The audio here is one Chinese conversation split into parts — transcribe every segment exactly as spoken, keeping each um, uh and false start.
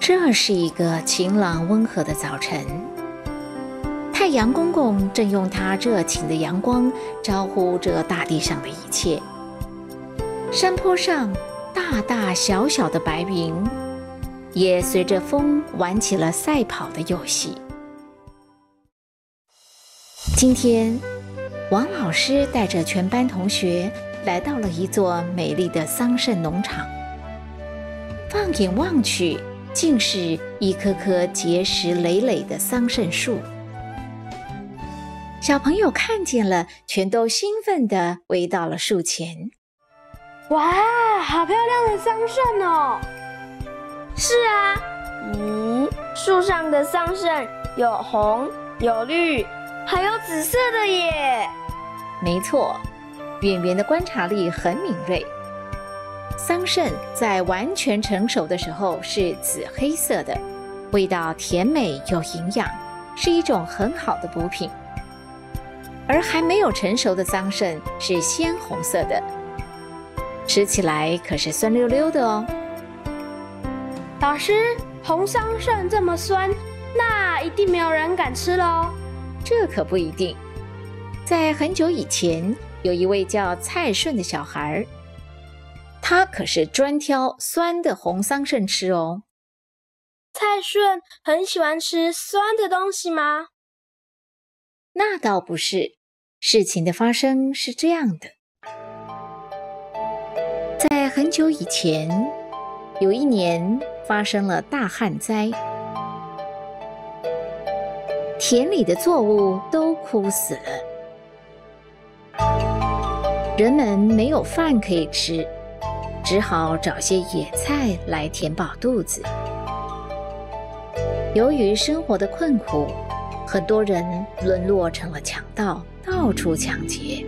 这是一个晴朗温和的早晨，太阳公公正用他热情的阳光招呼着大地上的一切。山坡上大大小小的白云也随着风玩起了赛跑的游戏。今天，王老师带着全班同学来到了一座美丽的桑葚农场。放眼望去，竟是一棵棵结实累累的桑葚树。小朋友看见了，全都兴奋地围到了树前。 哇，好漂亮的桑葚哦！是啊，咦，树上的桑葚有红、有绿，还有紫色的耶！ 没错，圆圆的观察力很敏锐。桑葚在完全成熟的时候是紫黑色的，味道甜美有营养，是一种很好的补品。而还没有成熟的桑葚是鲜红色的，吃起来可是酸溜溜的哦。 老师，红桑葚这么酸，那一定没有人敢吃咯。 这可不一定。在很久以前，有一位叫蔡顺的小孩，他可是专挑酸的红桑葚吃哦。 蔡顺很喜欢吃酸的东西吗？ 那倒不是，事情的发生是这样的。在很久以前，有一年发生了大旱灾，田里的作物都枯死了，人们没有饭可以吃，只好找些野菜来填饱肚子。由于生活的困苦，很多人沦落成了强盗，到处抢劫。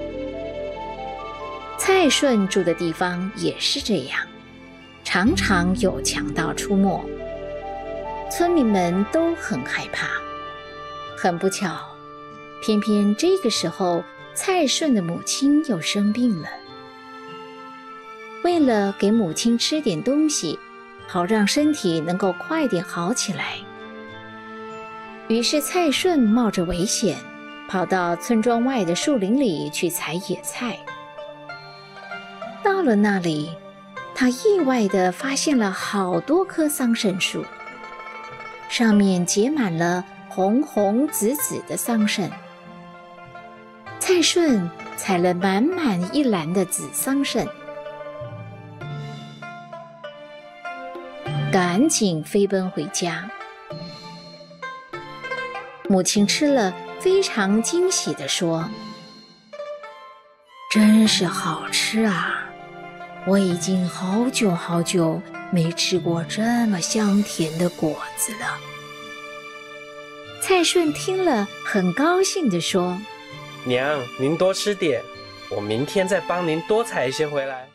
蔡顺住的地方也是这样，常常有强盗出没，村民们都很害怕。很不巧，偏偏这个时候，蔡顺的母亲又生病了。为了给母亲吃点东西，好让身体能够快点好起来，于是蔡顺冒着危险，跑到村庄外的树林里去采野菜。到了那里，他意外地发现了好多棵桑葚树，上面结满了红红紫紫的桑葚。蔡顺采了满满一篮的紫桑葚，赶紧飞奔回家。母亲吃了，非常惊喜地说：“真是好吃啊！我已经好久好久没吃过这么香甜的果子了。”蔡顺听了，很高兴地说：“ 娘，您多吃点，我明天再帮您多采一些回来。”